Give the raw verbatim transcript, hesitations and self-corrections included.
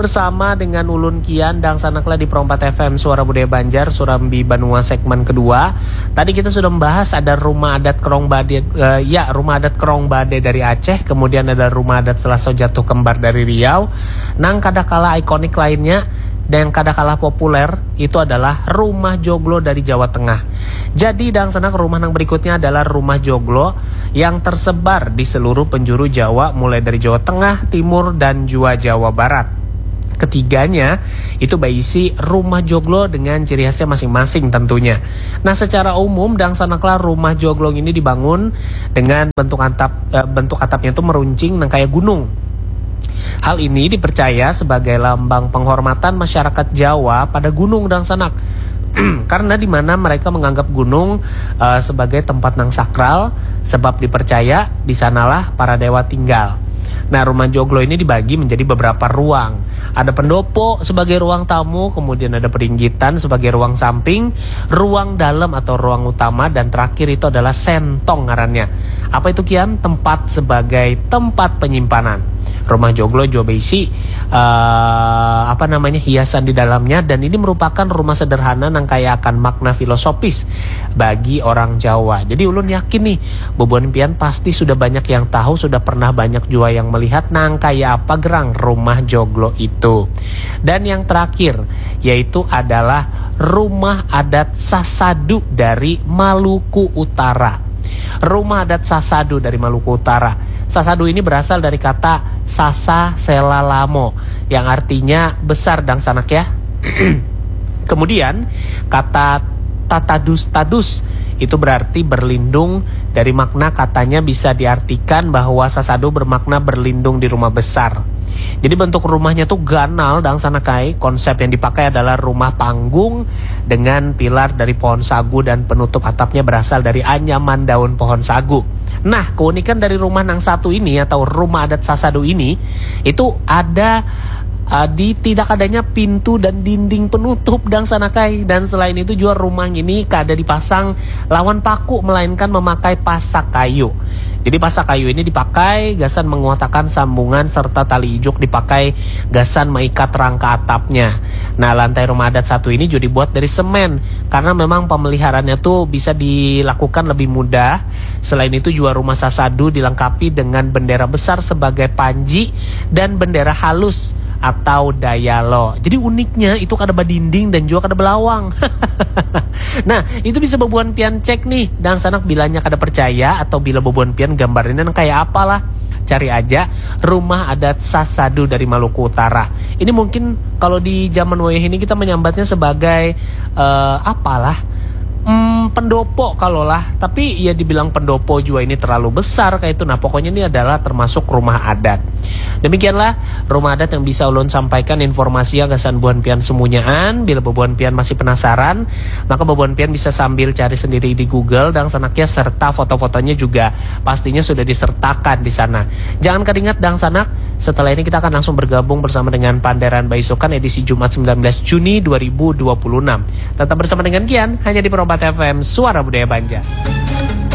bersama dengan Ulun Kian dan Sanakla di Perompat F M Suara Budaya Banjar, Surambi Banua segmen kedua. Tadi kita sudah membahas ada rumah adat Kerong Bade, uh, ya rumah adat Kerong Bade dari Aceh, kemudian ada rumah adat Selaso Jatuh Kembar dari Riau. Nang kadakala ikonik lainnya dan kadakala populer itu adalah rumah joglo dari Jawa Tengah. Jadi dan sanak rumah yang berikutnya adalah rumah joglo yang tersebar di seluruh penjuru Jawa, mulai dari Jawa Tengah, Timur, dan juga Jawa Barat. Ketiganya itu berisi rumah joglo dengan ciri khasnya masing-masing tentunya. Nah, secara umum dan sanaklah rumah joglo ini dibangun dengan bentuk atap eh, bentuk atapnya itu meruncing nang kayak gunung. Hal ini dipercaya sebagai lambang penghormatan masyarakat Jawa pada gunung dan sanak. Karena di mana mereka menganggap gunung uh, sebagai tempat nang sakral, sebab dipercaya di sanalah para dewa tinggal. Nah, rumah joglo ini dibagi menjadi beberapa ruang. Ada pendopo sebagai ruang tamu, kemudian ada peringgitan sebagai ruang samping, ruang dalam atau ruang utama, dan terakhir itu adalah sentong ngarannya. Apa itu Kian? Tempat sebagai tempat penyimpanan. Rumah joglo juga berisi uh, apa namanya hiasan di dalamnya, dan ini merupakan rumah sederhana yang kaya akan makna filosofis bagi orang Jawa. Jadi ulun yakin nih, Bobon Pian pasti sudah banyak yang tahu, sudah pernah banyak juga yang melihat nang kaya apa gerang rumah joglo itu. Dan yang terakhir yaitu adalah rumah adat Sasadu dari Maluku Utara. Rumah adat Sasadu dari Maluku Utara. Sasadu ini berasal dari kata Sasa Selalamo yang artinya besar dan sanak ya. Kemudian kata Tatadus Tadus itu berarti berlindung, dari makna katanya bisa diartikan bahwa Sasadu bermakna berlindung di rumah besar. Jadi bentuk rumahnya tuh ganal dan sanakai. Konsep yang dipakai adalah rumah panggung dengan pilar dari pohon sagu dan penutup atapnya berasal dari anyaman daun pohon sagu. Nah, keunikan dari rumah nang satu ini atau rumah adat Sasadu ini itu ada uh, di tidak adanya pintu dan dinding penutup dan sanakai. Dan selain itu juga rumah ini kada dipasang lawan paku, melainkan memakai pasak kayu. Jadi pasak kayu ini dipakai gasan menguatakan sambungan, serta tali ijuk dipakai gasan mengikat rangka atapnya. Nah, lantai rumah adat satu ini juga dibuat dari semen karena memang pemeliharaannya tuh bisa dilakukan lebih mudah. Selain itu juga rumah Sasadu dilengkapi dengan bendera besar sebagai panji dan bendera halus atau dayalo. Jadi uniknya itu kada badinding dan juga kada belawang. Nah, itu bisa Bobuan Pian cek nih dan sanak bilanya kada percaya atau bila Bobuan Pian gambarinnya kayak apalah. Cari aja rumah adat Sasadu dari Maluku Utara. Ini mungkin kalau di zaman wayah ini kita menyambatnya sebagai uh, apalah Hmm, pendopo kalau lah, tapi ya dibilang pendopo juga ini terlalu besar kayak itu. Nah, pokoknya ini adalah termasuk rumah adat. Demikianlah rumah adat yang bisa ulun sampaikan informasi yang gasan Buan Pian semunyaan. Bila Buan Pian masih penasaran, maka Buan Pian bisa sambil cari sendiri di Google dan sanaknya, serta foto-fotonya juga pastinya sudah disertakan di sana. Jangan keringat dan sanak. Setelah ini kita akan langsung bergabung bersama dengan Panderan Baisukan edisi Jumat sembilan belas Juni dua ribu dua puluh enam. Tetap bersama dengan Kian hanya di Perompat F M Suara Budaya Banjar.